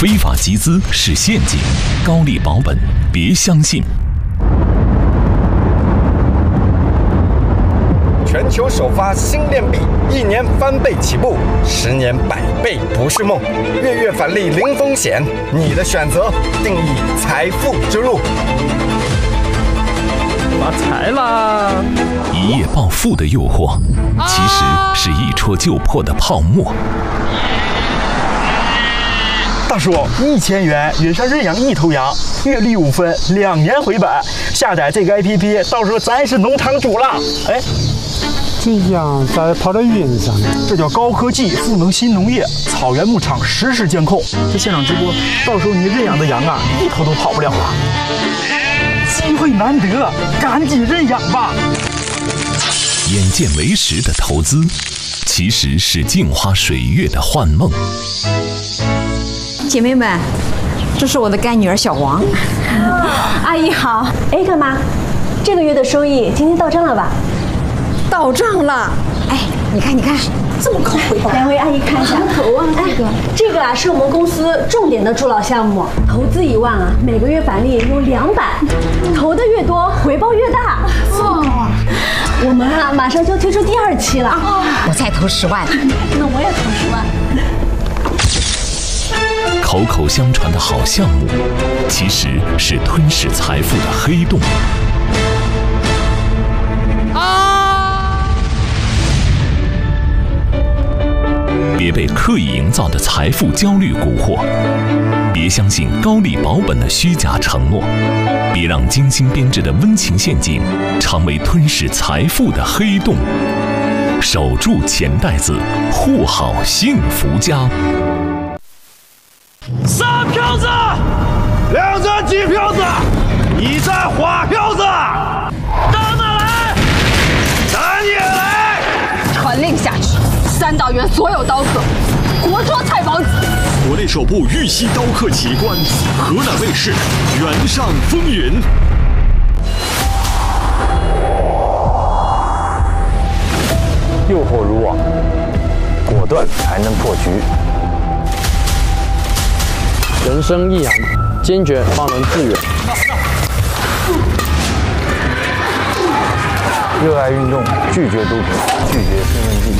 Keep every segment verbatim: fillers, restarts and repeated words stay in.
非法集资是陷阱，高利保本别相信。 全球首发新恋笔，一年翻倍起步，十年百倍不是梦。月月返利零风险，你的选择定义财富之路。 发财啦！ 一夜暴富的诱惑，其实是一戳就破的泡沫。 大叔，一千元远上认养一头羊，月利五分，两年回本。下载这个 A P P， 到时候咱是农场主了。哎， 这羊咋跑到云上呢？ 这叫高科技赋能新农业，草原牧场实时监控。这现场直播，到时候你认养的羊啊，一头都跑不了了。机会难得，赶紧认养吧！ 眼见为实的投资，其实是镜花水月的幻梦。 姐妹们，这是我的干女儿小王。 阿姨好。哎，干妈，这个月的收益今天到账了吧？ 到账了。哎，你看，你看，这么高回报。 两位阿姨看一下。头啊，这个，这个啊是我们公司重点的助老项目，投资一万啊，每个月返利有两百，投的越多，回报越大。哦，我们啊马上就推出第二期了。 我再投十万。 那我也投十万。 口口相传的好项目，其实是吞噬财富的黑洞。啊！别被刻意营造的财富焦虑蛊惑，别相信高利保本的虚假承诺，别让精心编织的温情陷阱成为吞噬财富的黑洞。守住钱袋子，护好幸福家。 杀票子，两张金票子，一张花票子，到哪来？咱也来！ 传令下去，三道园所有刀客，活捉蔡宝子。 国内首部玉溪刀客奇观，河南卫视《原上风云》。 诱惑如网，果断才能破局。 人生易涵，坚决方能致远。 热爱运动，拒绝毒品，拒绝兴奋剂。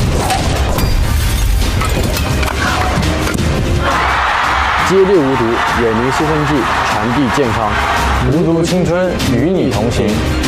戒猎无毒，远离兴奋剂，传递健康。 无毒青春与你同行。